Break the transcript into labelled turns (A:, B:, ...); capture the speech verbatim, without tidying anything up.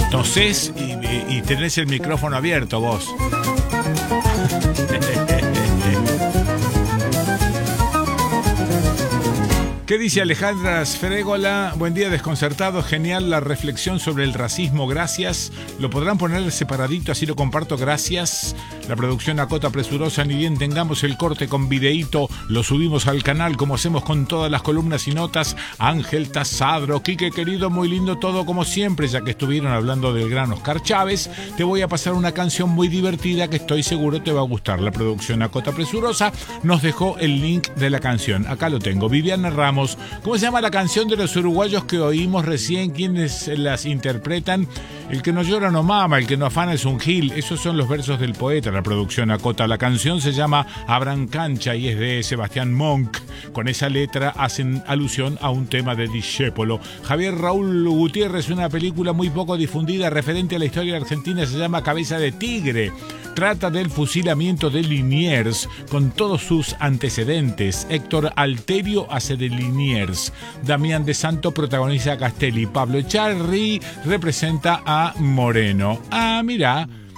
A: tosés y, y, y tenés el micrófono abierto vos. ¿Qué dice Alejandra Sfrégola? Buen día, desconcertado. Genial la reflexión sobre el racismo. Gracias. Lo podrán poner separadito, así lo comparto. Gracias. La producción acota presurosa. Ni bien tengamos el corte con videíto, lo subimos al canal como hacemos con todas las columnas y notas. Ángel Tasadro, Quique querido, muy lindo todo como siempre. Ya que estuvieron hablando del gran Oscar Chávez, te voy a pasar una canción muy divertida que estoy seguro te va a gustar. La producción acota presurosa nos dejó el link de la canción. Acá lo tengo. Viviana Ramos. ¿Cómo se llama la canción de los uruguayos que oímos recién? ¿Quiénes las interpretan? El que no llora no mama, el que no afana es un gil. Esos son los versos del poeta. La producción acota. La canción se llama Abran Cancha y es de Sebastián Monk. Con esa letra hacen alusión a un tema de Discépolo. Javier Raúl Gutiérrez, una película muy poco difundida referente a la historia argentina, se llama Cabeza de Tigre. Trata del fusilamiento de Liniers con todos sus antecedentes. Héctor Alterio hace de Liniers. Damián de Santo protagoniza a Castelli. Pablo Echarri representa a Moreno. Ah, mirá.